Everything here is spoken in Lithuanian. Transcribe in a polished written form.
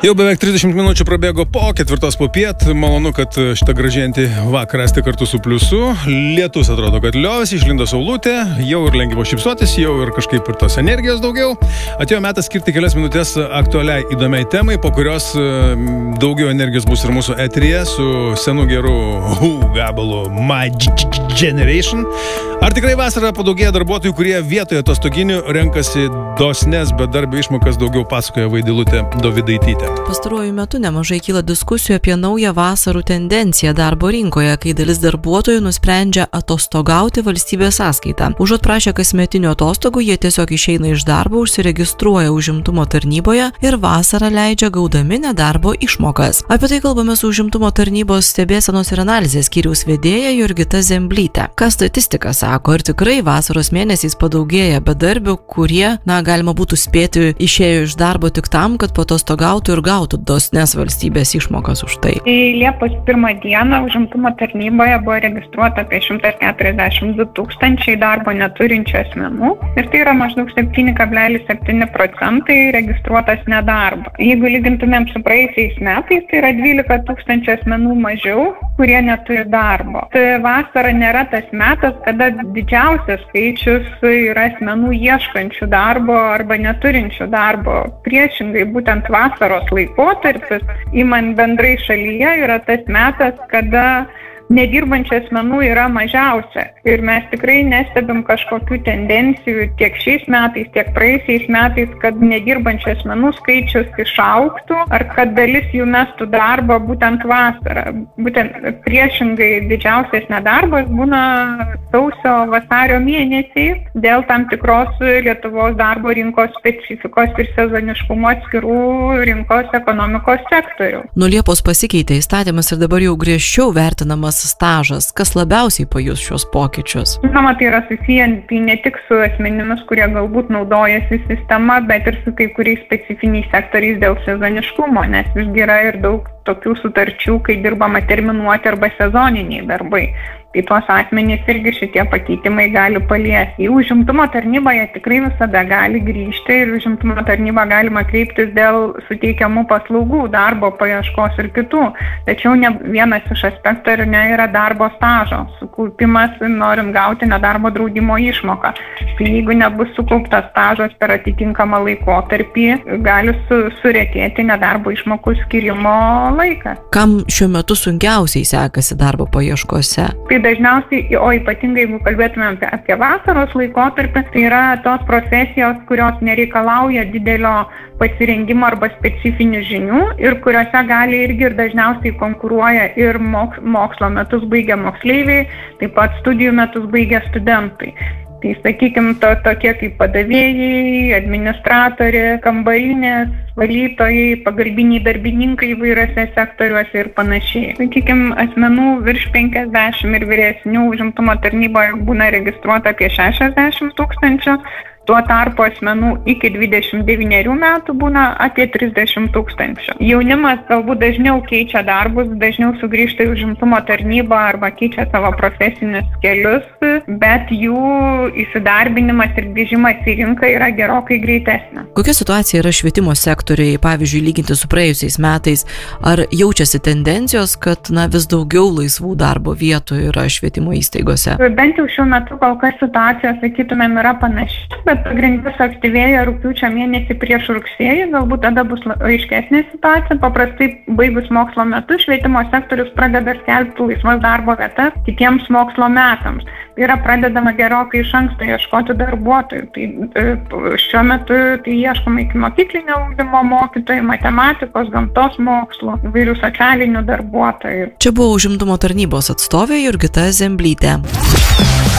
Jau beveik 30 minučių prabėgo po 4 popiet. Malonu, kad šitą gražiantį vakarą esti kartu su pliusu. Lietus atrodo, kad liovėsi, išlindo saulutė, jau ir lengviau šypsotis, jau ir kažkaip ir tos energijos daugiau. Atėjo metas skirti kelias minutės aktualiai įdomiai temai, po kurios daugiau energijos bus ir mūsų eteryje su senu geru gabalu My Generation. Ar tikrai vasarą padaugėja darbuotojų, kurie vietoje atostoginių renkasi dosnes bedarbio išmokas, daugiau pasakoja Vaidilutė Dovydaitytė. Pastaruoju metu nemažai kyla diskusijų apie naują vasarų tendenciją darbo rinkoje, kai dalis darbuotojų nusprendžia atostogauti valstybės sąskaitą. Užuot prašę kasmetinių atostogų, jie tiesiog išeina iš darbo, užsiregistruoja užimtumo tarnyboje ir vasarą leidžia gaudami nedarbo išmokas. Apie tai kalbame su užimtumo tarnybos stebėsenos ir analizės skyriaus vedėja Jurgita Zemblytė. Ką statistika sako, ar tikrai vasaros mėnesiais padaugėja bedarbių, kurie, galima būtų spėti, išėjo iš darbo tik tam, kad patostogautų ir gautų dosnes valstybės išmokas už tai? Liepos 1 dieną užimtumo tarnyboje buvo registruota apie 142 tūkstančiai darbo neturinčių asmenų ir tai yra maždaug 7,7% registruotas nedarbo. Jeigu lygintumėm su praėjusiais metais, tai yra 12 tūkstančių asmenų mažiau, kurie neturi darbo. Vasara nėra tas metas, kada didžiausias skaičius yra asmenų ieškančių darbo arba neturinčių darbo. Priešingai, būtent vasaros laikotarpis, imant bendrai šalyje, yra tas metas, kada nedirbančių asmenų yra mažiausia. Ir mes tikrai nestebim kažkokių tendencijų tiek šiais metais, tiek praėjusiais metais, kad nedirbančių asmenų skaičius išaugtų ar kad dalis jų mestų darbą būtent vasarą. Būtent priešingai didžiausias nedarbas būna sausio vasario mėnesiais dėl tam tikros Lietuvos darbo rinkos specifikos ir sezoniškumo atskirų rinkos ekonomikos sektorių. Nuo Liepos pasikeitė įstatymas ir dabar jau griežčiau vertinamas stažas. Kas labiausiai pajus šios pokyčius? Žinoma, tai yra susiję ne tik su asmenimis, kurie galbūt naudojasi sistema, bet ir su kai kuriais specifiniais sektoriais dėl sezoniškumo, nes visgi yra ir daug tokių sutarčių, kai dirbama terminuoti arba sezoniniai darbai. Tai tuos asmenys irgi šitie pakeitimai gali paliesti. Į užimtumo tarnybą jie tikrai visada gali grįžti ir užimtumo tarnybą galima kreiptis dėl suteikiamų paslaugų, darbo paieškos ir kitų. Tačiau vienas iš aspektų yra darbo stažo sukaupimas, norint gauti nedarbo draudimo išmoką. Tai jeigu nebus sukauptas stažas per atitinkamą laikotarpį, gali suretėti nedarbo išmokų skirimo laikas. Kam šiuo metu sunkiausiai sekasi darbo paieškose? Tai dažniausiai, o ypatingai jeigu kalbėtume apie vasaros laikotarpį, tai yra tos profesijos, kurios nereikalauja didelio pasirengimo arba specifinių žinių ir kuriuose gali irgi ir dažniausiai konkuruoja ir mokslo metus baigę moksleiviai, taip pat studijų metus baigę studentai. Tai sakykime, tokie kaip padavėjai, administratoriai, kambarinės, valytojai, pagalbiniai darbininkai įvairiose sektoriuose ir panašiai. Sakykime, asmenų virš 50 ir vyresnių užimtumo tarnyboje būna registruota apie 60 tūkstančių. Tuo tarpu asmenų iki 29 metų būna apie 30 tūkstančių. Jaunimas galbūt dažniau keičia darbus, dažniau sugrįžta į užimtumo tarnybą arba keičia savo profesinius kelius, bet jų įsidarbinimas ir grįžimas į rinką yra gerokai greitesnė. Kokia situacija yra švietimo sektoriai, pavyzdžiui, lyginti su praėjusiais metais? Ar jaučiasi tendencijos, kad vis daugiau laisvų darbo vietų yra švietimo įstaigose? Bent jau šiuo metu kol kas situacija, sakytumėm, yra panaši. Bet pagrindinis aktyvėja rugpjūčio mėnesį prieš rugsėjį, galbūt tada bus aiškesnė situacija. Paprastai baigus mokslo metus švietimo sektorius pradeda skelbti laisvas darbo vietas kitiems mokslo metams. Tai yra pradedama gerokai iš anksto ieškoti darbuotojų. Tai šiuo metu tai ieškoma ikimokyklinio ugdymo mokytojų, matematikos, gamtos mokslų, įvairių socialinių darbuotojų. Čia buvo užimtumo tarnybos atstovė Jurgita Zemblytė.